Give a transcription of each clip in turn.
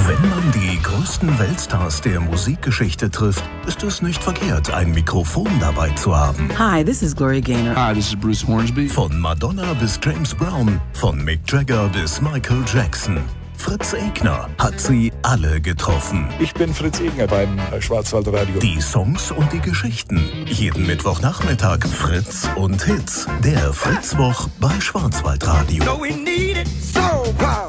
Wenn man die größten Weltstars der Musikgeschichte trifft, ist es nicht verkehrt, ein Mikrofon dabei zu haben. Hi, this is Gloria Gaynor. Hi, this is Bruce Hornsby. Von Madonna bis James Brown, von Mick Jagger bis Michael Jackson. Fritz Egner hat sie alle getroffen. Ich bin Fritz Egner beim Schwarzwaldradio. Die Songs und die Geschichten. Jeden Mittwochnachmittag Fritz und Hits. Der Fritzwoch bei Schwarzwaldradio. So we need it, soul power.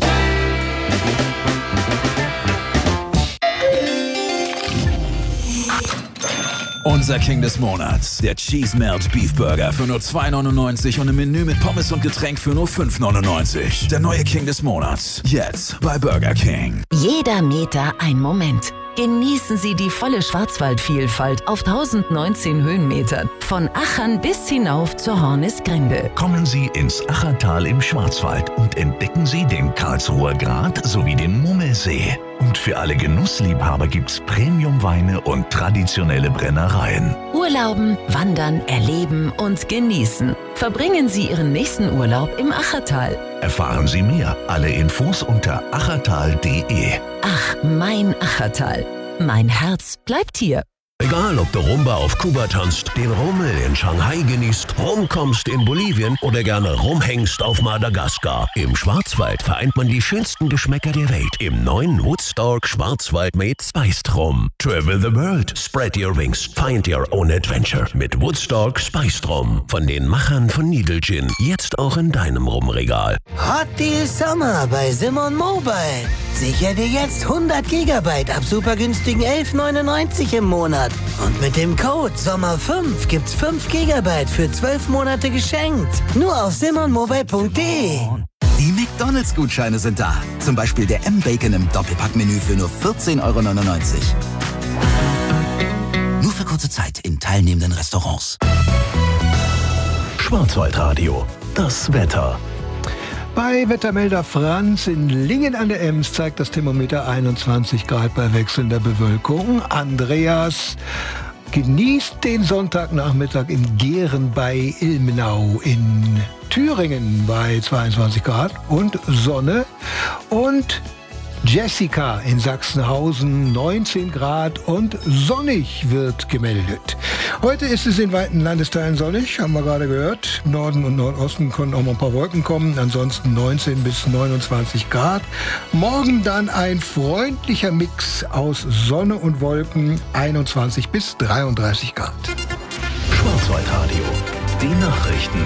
Unser King des Monats, der Cheese Melt Beef Burger für nur 2,99 und ein Menü mit Pommes und Getränk für nur 5,99. Der neue King des Monats, jetzt bei Burger King. Jeder Meter ein Moment. Genießen Sie die volle Schwarzwaldvielfalt auf 1019 Höhenmetern. Von Achern bis hinauf zur Hornisgrinde. Kommen Sie ins Achertal im Schwarzwald und entdecken Sie den Karlsruher Grat sowie den Mummelsee. Und für alle Genussliebhaber gibt's Premium-Weine und traditionelle Brennereien. Urlauben, wandern, erleben und genießen. Verbringen Sie Ihren nächsten Urlaub im Achertal. Erfahren Sie mehr. Alle Infos unter achertal.de. Ach, mein Achertal. Mein Herz bleibt hier. Egal, ob du Rumba auf Kuba tanzt, den Rummel in Shanghai genießt, rumkommst in Bolivien oder gerne rumhängst auf Madagaskar. Im Schwarzwald vereint man die schönsten Geschmäcker der Welt im neuen Woodstock Schwarzwald Made Spiced Rum. Travel the world, spread your wings, find your own adventure mit Woodstock Spiced Rum. Von den Machern von Needle Gin, jetzt auch in deinem Rumregal. Hot Deal Summer bei Simon Mobile. Sicher dir jetzt 100 GB ab super günstigen 11,99 im Monat. Und mit dem Code SOMMER5 gibt's 5 GB für 12 Monate geschenkt. Nur auf simonmobile.de. Die McDonalds-Gutscheine sind da. Zum Beispiel der M-Bacon im Doppelpackmenü für nur 14,99 €. Nur für kurze Zeit in teilnehmenden Restaurants. Schwarzwaldradio, das Wetter. Bei Wettermelder Franz in Lingen an der Ems zeigt das Thermometer 21 Grad bei wechselnder Bewölkung. Andreas genießt den Sonntagnachmittag in Gehren bei Ilmenau, in Thüringen bei 22 Grad und Sonne. Und Jessica in Sachsenhausen 19 Grad und sonnig wird gemeldet. Heute ist es in weiten Landesteilen sonnig, haben wir gerade gehört. Im Norden und Nordosten können auch mal ein paar Wolken kommen, ansonsten 19 bis 29 Grad. Morgen dann ein freundlicher Mix aus Sonne und Wolken, 21 bis 33 Grad. Schwarzwaldradio, die Nachrichten.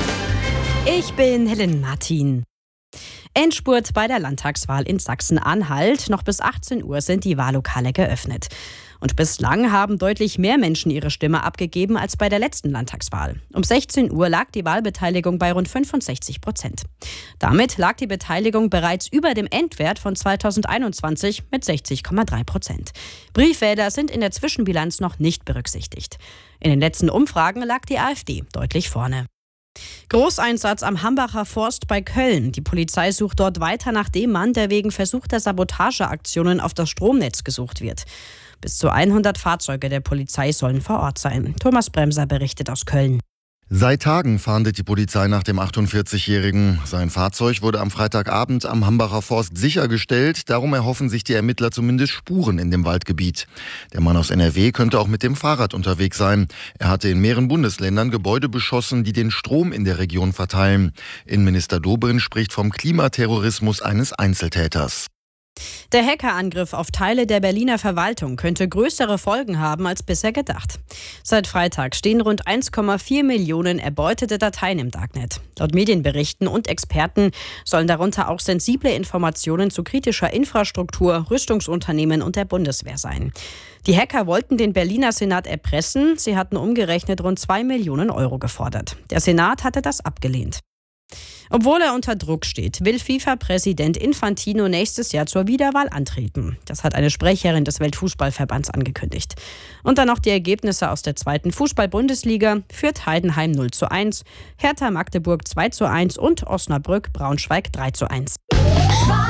Ich bin Helen Martin. Endspurt bei der Landtagswahl in Sachsen-Anhalt. Noch bis 18 Uhr sind die Wahllokale geöffnet. Und bislang haben deutlich mehr Menschen ihre Stimme abgegeben als bei der letzten Landtagswahl. Um 16 Uhr lag die Wahlbeteiligung bei rund 65%. Damit lag die Beteiligung bereits über dem Endwert von 2021 mit 60,3%. Briefwähler sind in der Zwischenbilanz noch nicht berücksichtigt. In den letzten Umfragen lag die AfD deutlich vorne. Großeinsatz am Hambacher Forst bei Köln. Die Polizei sucht dort weiter nach dem Mann, der wegen versuchter Sabotageaktionen auf das Stromnetz gesucht wird. Bis zu 100 Fahrzeuge der Polizei sollen vor Ort sein. Thomas Bremser berichtet aus Köln. Seit Tagen fahndet die Polizei nach dem 48-Jährigen. Sein Fahrzeug wurde am Freitagabend am Hambacher Forst sichergestellt. Darum erhoffen sich die Ermittler zumindest Spuren in dem Waldgebiet. Der Mann aus NRW könnte auch mit dem Fahrrad unterwegs sein. Er hatte in mehreren Bundesländern Gebäude beschossen, die den Strom in der Region verteilen. Innenminister Dobrindt spricht vom Klimaterrorismus eines Einzeltäters. Der Hackerangriff auf Teile der Berliner Verwaltung könnte größere Folgen haben als bisher gedacht. Seit Freitag stehen rund 1,4 Millionen erbeutete Dateien im Darknet. Laut Medienberichten und Experten sollen darunter auch sensible Informationen zu kritischer Infrastruktur, Rüstungsunternehmen und der Bundeswehr sein. Die Hacker wollten den Berliner Senat erpressen. Sie hatten umgerechnet rund 2 Millionen € gefordert. Der Senat hatte das abgelehnt. Obwohl er unter Druck steht, will FIFA-Präsident Infantino nächstes Jahr zur Wiederwahl antreten. Das hat eine Sprecherin des Weltfußballverbands angekündigt. Und dann noch die Ergebnisse aus der 2. Fußball-Bundesliga. Fürth Heidenheim 0:1, Hertha Magdeburg 2:1 und Osnabrück Braunschweig 3:1.